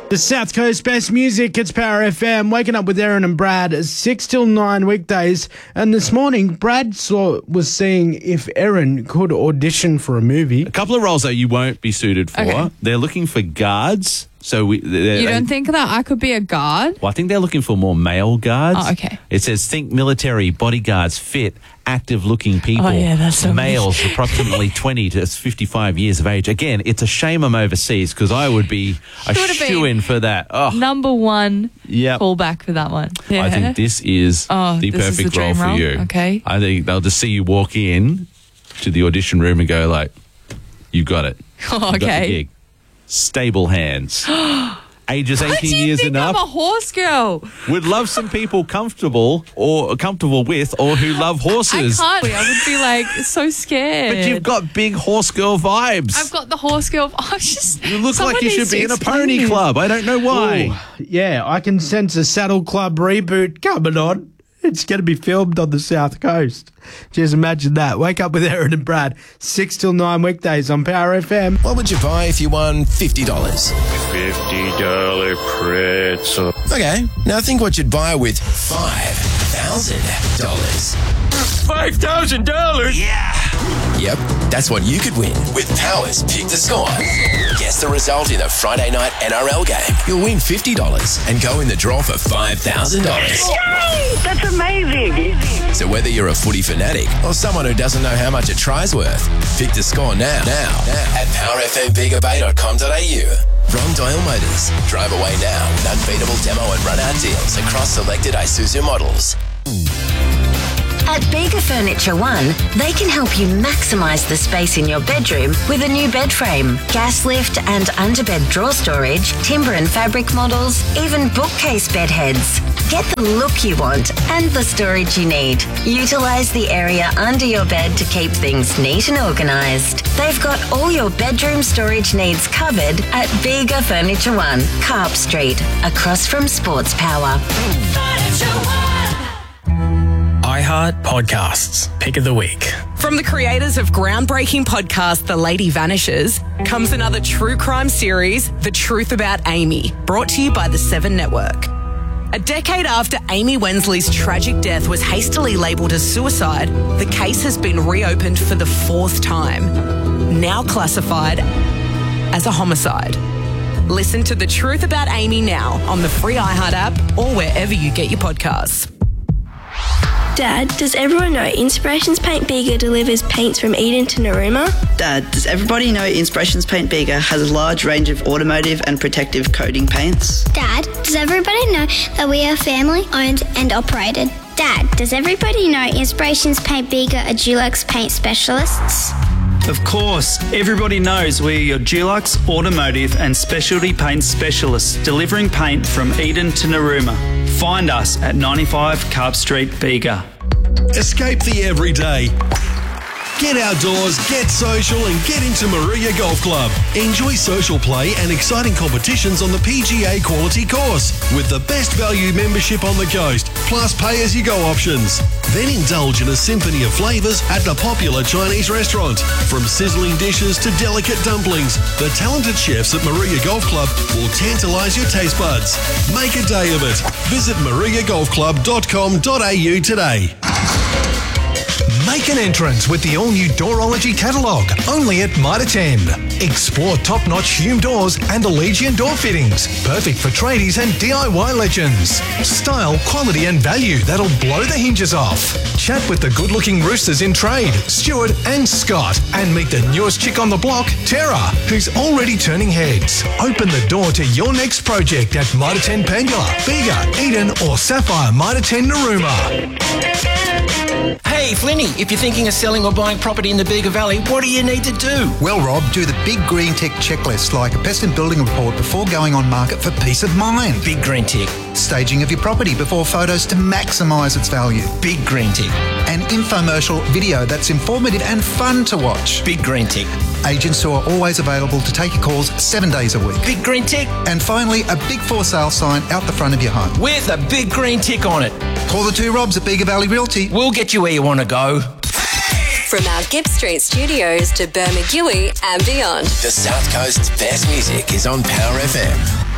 The South Coast best music, it's Power FM. Waking up with Aaron and Brad 6 till 9 weekdays. And this morning, Brad was seeing if Aaron could audition for a movie. A couple of roles that you won't be suited for. Okay. They're looking for guards. So You don't think that I could be a guard? Well, I think they're looking for more male guards. Oh, okay. It says think military, bodyguards, fit, active-looking people. Oh, yeah, that's so males, approximately 20 to 55 years of age. Again, it's a shame I'm overseas because I would be a shoo-in for that. Oh, Number one callback for that one. Yeah. I think this is the perfect role for you. Okay. I think they'll just see you walk in to the audition room and go like, "You got it. Oh, You got the okay. gig." Stable hands. Ages 18 years and up. I'm a horse girl. Would love some people comfortable with or who love horses. I can't. I would be like so scared. But you've got big horse girl vibes. I've got the horse girl. You look like you should be in a pony club. I don't know why. Ooh, yeah, I can sense a Saddle Club reboot coming on. It's going to be filmed on the South Coast. Just imagine that. Wake up with Aaron and Brad 6 till 9 weekdays on Power FM. What would you buy if you won $50? $50 pretzel. Okay, now think what you'd buy with $5,000. $5,000? Yeah! Yep, that's what you could win with Power's Pick the Score. Guess the result in the Friday night NRL game. You'll win $50 and go in the draw for $5,000. Yay! That's amazing. So whether you're a footy fanatic or someone who doesn't know how much a try's worth, pick the score now at powerfmbigabay.com.au. Ron Doyle Motors. Drive away now with unbeatable demo and run-out deals across selected Isuzu models. At Bega Furniture One, they can help you maximise the space in your bedroom with a new bed frame, gas lift and underbed drawer storage, timber and fabric models, even bookcase bed heads. Get the look you want and the storage you need. Utilise the area under your bed to keep things neat and organised. They've got all your bedroom storage needs covered at Bega Furniture One, Carp Street, across from Sports Power. iHeart Podcasts, Pick of the Week. From the creators of groundbreaking podcast The Lady Vanishes comes another true crime series, The Truth About Amy, brought to you by the Seven Network. A decade after Amy Wensley's tragic death was hastily labelled as suicide, the case has been reopened for the fourth time, now classified as a homicide. Listen to The Truth About Amy now on the free iHeart app or wherever you get your podcasts. Dad, does everyone know Inspirations Paint Bega delivers paints from Eden to Narooma? Dad, does everybody know Inspirations Paint Bega has a large range of automotive and protective coating paints? Dad, does everybody know that we are family owned and operated? Dad, does everybody know Inspirations Paint Bega are Dulux paint specialists? Of course, everybody knows we are your Dulux automotive and specialty paint specialists, delivering paint from Eden to Narooma. Find us at 95 Carp Street, Bega. Escape the everyday. Get outdoors, get social and get into Maria Golf Club. Enjoy social play and exciting competitions on the PGA quality course with the best value membership on the coast, plus pay-as-you-go options. Then indulge in a symphony of flavours at the popular Chinese restaurant. From sizzling dishes to delicate dumplings, the talented chefs at Maria Golf Club will tantalise your taste buds. Make a day of it. Visit mariagolfclub.com.au today. Make an entrance with the all-new Doorology catalogue, only at Mitre 10. Explore top-notch Hume doors and Allegiant door fittings, perfect for tradies and DIY legends. Style, quality and value that'll blow the hinges off. Chat with the good-looking roosters in trade, Stuart and Scott, and meet the newest chick on the block, Tara, who's already turning heads. Open the door to your next project at Mitre 10 Pendula, Bega, Eden or Sapphire Mitre 10 Narooma. Hey, Flinny, if you're thinking of selling or buying property in the Bega Valley, what do you need to do? Well, Rob, do the Big Green Tick checklist, like a pest and building report before going on market for peace of mind. Big Green Tick. Staging of your property before photos to maximise its value. Big Green Tick. An infomercial video that's informative and fun to watch. Big Green Tick. Agents who are always available to take your calls 7 days a week. Big Green Tick. And finally, a big for sale sign out the front of your home. With a big green tick on it. Call the two Robs at Bega Valley Realty. We'll get you where you want to go. From our Gibb Street studios to Bermagui and beyond. The South Coast's best music is on Power FM.